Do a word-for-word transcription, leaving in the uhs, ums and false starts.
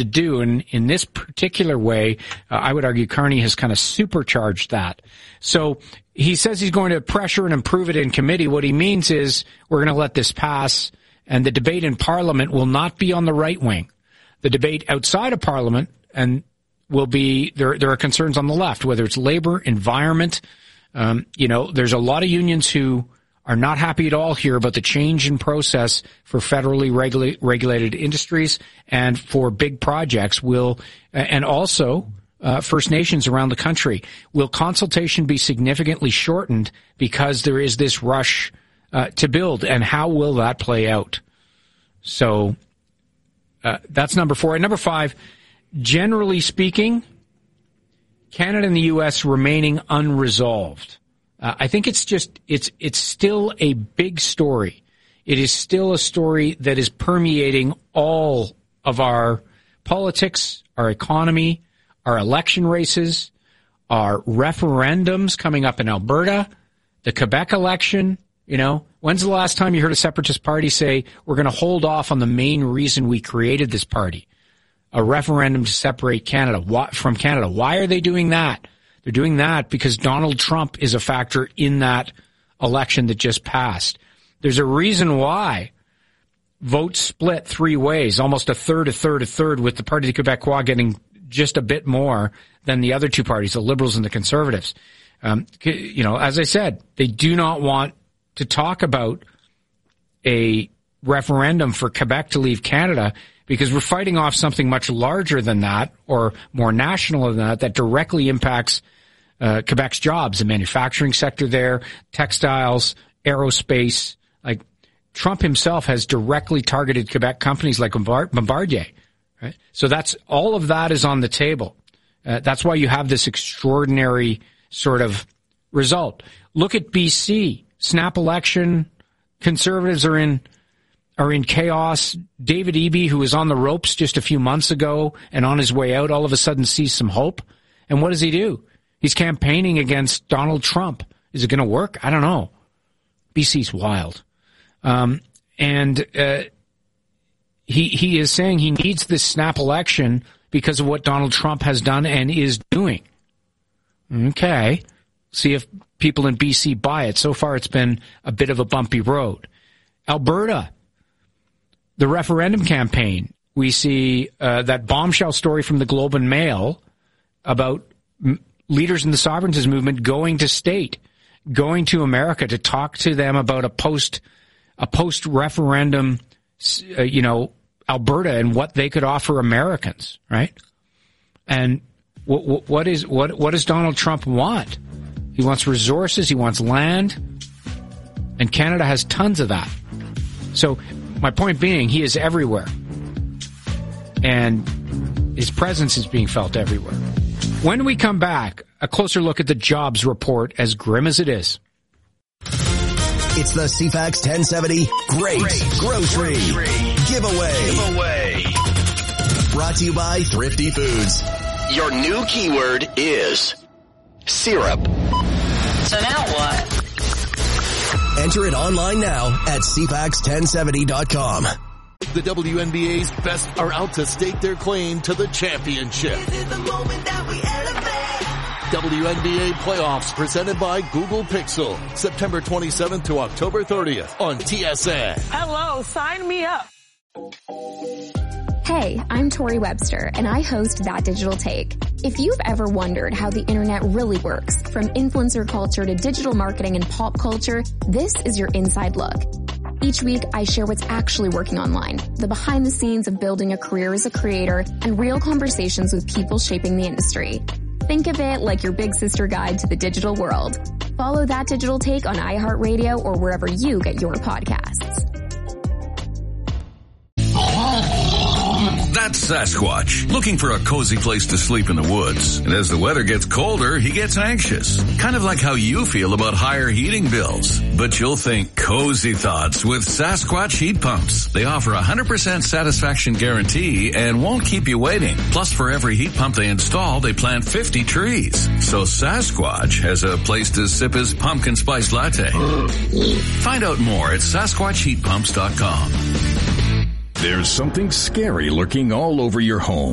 to do. And in this particular way, uh, I would argue Carney has kind of supercharged that. So he says he's going to pressure and improve it in committee. What he means is we're going to let this pass, and the debate in Parliament will not be on the right wing. The debate outside of Parliament and will be, there, there are concerns on the left, whether it's labor, environment. Um, you know, there's a lot of unions who are not happy at all here about the change in process for federally regula- regulated industries and for big projects. Will, and also uh, First Nations around the country. Will consultation be significantly shortened because there is this rush uh, to build, and how will that play out? So uh, that's number four. And number five, generally speaking, Canada and the U S remaining unresolved. Uh, I think it's just, it's, it's still a big story. It is still a story that is permeating all of our politics, our economy, our election races, our referendums coming up in Alberta, the Quebec election. You know, when's the last time you heard a separatist party say, we're going to hold off on the main reason we created this party? A referendum to separate Canada from Canada. Why are they doing that? They're doing that because Donald Trump is a factor in that election that just passed. There's a reason why votes split three ways, almost a third, a third, a third, with the Parti Québécois getting just a bit more than the other two parties, the Liberals and the Conservatives. Um, you know, as I said, they do not want to talk about a referendum for Quebec to leave Canada because we're fighting off something much larger than that, or more national than that, that directly impacts uh, Quebec's jobs, the manufacturing sector there, textiles, aerospace. Like, Trump himself has directly targeted Quebec companies like Bombardier. Right? So that's, all of that is on the table. Uh, that's why you have this extraordinary sort of result. Look at B C. Snap election. Conservatives are in are in chaos. David Eby, who was on the ropes just a few months ago and on his way out, all of a sudden sees some hope. And what does he do? He's campaigning against Donald Trump. Is it going to work? I don't know. B C's wild. Um, and uh, he he is saying he needs this snap election because of what Donald Trump has done and is doing. Okay. See if people in B C buy it. So far, it's been a bit of a bumpy road. Alberta, the referendum campaign. We see uh, that bombshell story from the Globe and Mail about m- leaders in the sovereignty movement going to state, going to America to talk to them about a post, a post-referendum, uh, you know, Alberta and what they could offer Americans, right? And what, what is what what does Donald Trump want? He wants resources, he wants land, and Canada has tons of that. So my point being, he is everywhere, and his presence is being felt everywhere. When we come back, a closer look at the jobs report, as grim as it is. It's the C FAX ten seventy Great, Great Grocery, Grocery Giveaway. Giveaway. Brought to you by Thrifty Foods. Your new keyword is syrup. So now what? Enter it online now at C FAX ten seventy dot com. The W N B A's best are out to stake their claim to the championship. This is the moment that we elevate. W N B A playoffs presented by Google Pixel. September twenty-seventh to October thirtieth on T S N. Hello, sign me up. Hey, I'm Tori Webster, and I host That Digital Take. If you've ever wondered how the internet really works, from influencer culture to digital marketing and pop culture, this is your inside look. Each week, I share what's actually working online, the behind the scenes of building a career as a creator, and real conversations with people shaping the industry. Think of it like your big sister guide to the digital world. Follow That Digital Take on iHeartRadio or wherever you get your podcasts. That's Sasquatch, looking for a cozy place to sleep in the woods. And as the weather gets colder, he gets anxious. Kind of like how you feel about higher heating bills. But you'll think cozy thoughts with Sasquatch heat pumps. They offer a one hundred percent satisfaction guarantee and won't keep you waiting. Plus, for every heat pump they install, they plant fifty trees. So Sasquatch has a place to sip his pumpkin spice latte. Find out more at Sasquatch Heat Pumps dot com. There's something scary lurking all over your home.